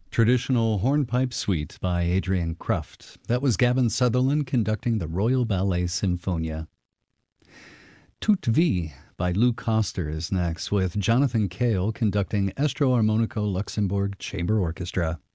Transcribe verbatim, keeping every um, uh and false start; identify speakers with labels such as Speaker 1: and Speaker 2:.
Speaker 1: Traditional Hornpipe Suite by Adrian Kruft. That was Gavin Sutherland conducting the Royal Ballet Symphonia. Toute Vie by Lou Coster is next, with Jonathan Cale conducting Estro Harmonico Luxembourg Chamber Orchestra.